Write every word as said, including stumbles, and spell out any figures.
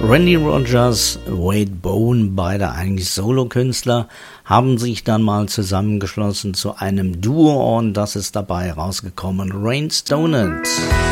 Randy Rogers, Wade Bowen, beide eigentlich Solokünstler, haben sich dann mal zusammengeschlossen zu einem Duo und das ist dabei rausgekommen, Rain Stoned.